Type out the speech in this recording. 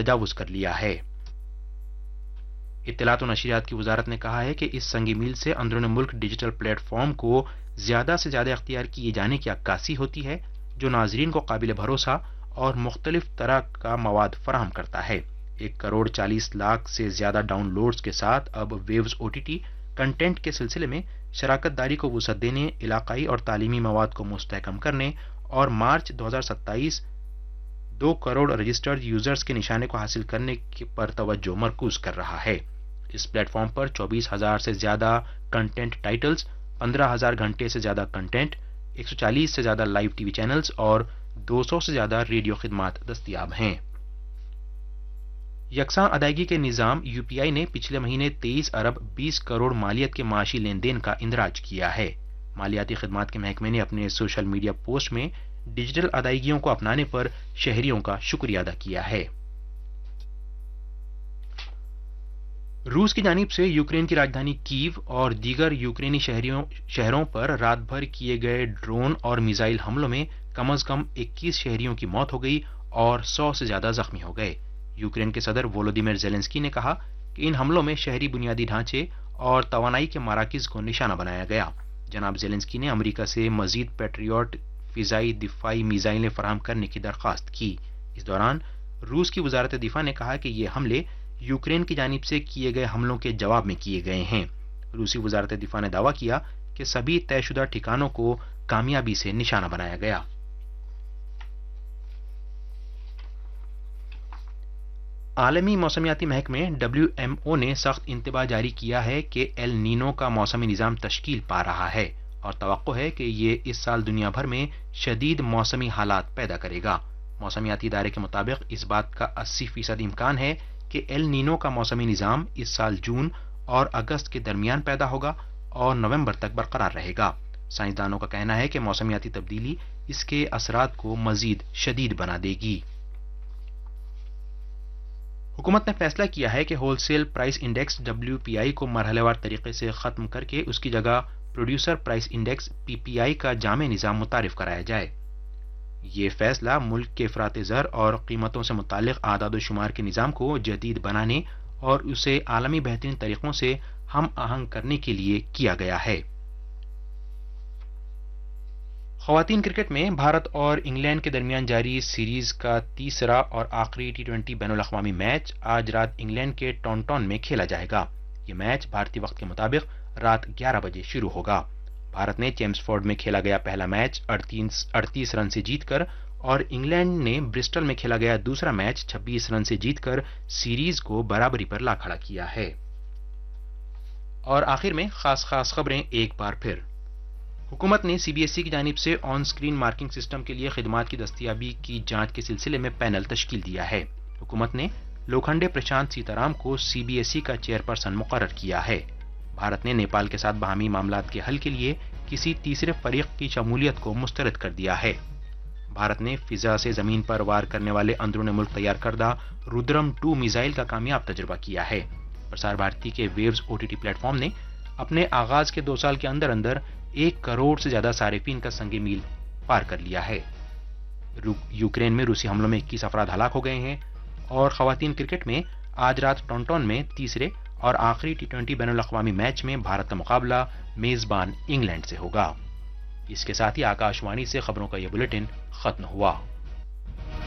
تجاوز کر لیا ہے۔ اطلاعات و نشریات کی وزارت نے کہا ہے کہ اس سنگی میل سے اندرون ملک ڈیجیٹل پلیٹ فارم کو زیادہ سے زیادہ اختیار کیے جانے کی عکاسی ہوتی ہے، جو ناظرین کو قابل بھروسہ اور مختلف طرح کا مواد فراہم کرتا ہے۔ 1,40,00,000 سے زیادہ ڈاؤن لوڈز کے ساتھ اب ویوز OTT کنٹینٹ کے سلسلے میں شراکت داری کو وسعت دینے، علاقائی اور تعلیمی مواد کو مستحکم کرنے اور مارچ 2027 2 کروڑ رجسٹرڈ یوزرز کے نشانے کو حاصل کرنے پر توجہ مرکوز کر رہا ہے۔ اس پلیٹ فارم پر 24,000 سے زیادہ کنٹینٹ ٹائٹلز، 15,000 گھنٹے سے زیادہ کنٹینٹ، 140 سے زیادہ لائیو ٹی وی چینلز اور 200 سے زیادہ ریڈیو خدمات دستیاب ہیں۔ یکساں ادائیگی کے نظام UPI نے پچھلے مہینے 23 ارب 20 کروڑ مالیت کے معاشی لین دین کا اندراج کیا ہے۔ مالیاتی خدمات کے محکمے نے اپنے سوشل میڈیا پوسٹ میں ڈیجیٹل ادائیگیوں کو اپنانے پر شہریوں کا شکریہ ادا کیا ہے۔ روس کی جانب سے یوکرین کی راجدھانی کیو اور دیگر یوکرینی شہروں پر رات بھر کیے گئے ڈرون اور میزائل حملوں میں کم از کم 21 شہریوں کی موت ہو گئی اور 100 سے زیادہ زخمی ہو گئے۔ یوکرین کے صدر وولودیمیر زیلنسکی نے کہا کہ ان حملوں میں شہری بنیادی ڈھانچے اور توانائی کے مراکز کو نشانہ بنایا گیا۔ جناب زیلنسکی نے امریکہ سے مزید پیٹریوٹ فضائی دفاعی میزائلیں فراہم کرنے کی درخواست کی۔ اس دوران روس کی وزارت دفاع نے کہا کہ یہ حملے یوکرین کی جانب سے کیے گئے حملوں کے جواب میں کیے گئے ہیں۔ روسی وزارت دفاع نے دعویٰ کیا کہ سبھی طے شدہ ٹھکانوں کو کامیابی سے نشانہ بنایا گیا۔ عالمی موسمیاتی محکمے WMO نے سخت انتباہ جاری کیا ہے کہ ایل نینو کا موسمی نظام تشکیل پا رہا ہے اور توقع ہے کہ یہ اس سال دنیا بھر میں شدید موسمی حالات پیدا کرے گا۔ موسمیاتی ادارے کے مطابق اس بات کا 80% امکان ہے کہ ایل نینو کا موسمی نظام اس سال جون اور اگست کے درمیان پیدا ہوگا اور نومبر تک برقرار رہے گا۔ سائنسدانوں کا کہنا ہے کہ موسمیاتی تبدیلی اس کے اثرات کو مزید شدید بنا دے گی۔ حکومت نے فیصلہ کیا ہے کہ whole cell price index WPI کو مرحلے وار طریقے سے ختم کر کے اس کی جگہ پروڈیوسر پرائس انڈیکس PPI کا جامع نظام متعارف کرایا جائے۔ یہ فیصلہ ملک کے افراط زر اور قیمتوں سے متعلق اعداد و شمار کے نظام کو جدید بنانے اور اسے عالمی بہترین طریقوں سے ہم آہنگ کرنے کے لیے کیا گیا ہے۔ خواتین کرکٹ میں بھارت اور انگلینڈ کے درمیان جاری سیریز کا تیسرا اور آخری T20 بین الاقوامی میچ آج رات انگلینڈ کے ٹونٹون میں کھیلا جائے گا۔ یہ میچ بھارتی وقت کے مطابق رات 11 بجے شروع ہوگا۔ بھارت نے چیمسفورڈ میں کھیلا گیا پہلا میچ 38 رن سے جیت کر اور انگلینڈ نے برسٹل میں کھیلا گیا دوسرا میچ 26 رن سے جیت کر سیریز کو برابری پر لا کھڑا کیا ہے۔ اور آخر میں خاص خبریں ایک بار پھر۔ حکومت نے CBSE کی جانب سے آن سکرین مارکنگ سسٹم کے لیے خدمات کی دستیابی کی جانچ کے سلسلے میں پینل تشکیل دیا ہے۔ حکومت نے لوکھنڈے پرشانت سیتارام کو CBSE کا چیئرپرسن مقرر کیا ہے۔ بھارت نے نیپال کے ساتھ باہمی معاملات کے حل کے لیے کسی تیسرے فریق کی شمولیت کو مسترد کر دیا ہے۔ بھارت نے فضا سے زمین پر وار کرنے والے اندرون ملک تیار کردہ رودرم 2 میزائل کا کامیاب تجربہ کیا ہے۔ پرسار بھارتی کے ویوز OTT پلیٹ فارم نے اپنے آغاز کے 2 سال کے اندر 1 کروڑ سے زیادہ صارفین کا سنگ میل پار کر لیا ہے۔ یوکرین میں روسی حملوں میں 21 افراد ہلاک ہو گئے ہیں اور خواتین کرکٹ میں آج رات ٹونٹون میں تیسرے اور آخری T20 بین الاقوامی میچ میں بھارت کا مقابلہ میزبان انگلینڈ سے ہوگا۔ اس کے ساتھ ہی آکاش وانی سے خبروں کا یہ بلیٹن ختم ہوا۔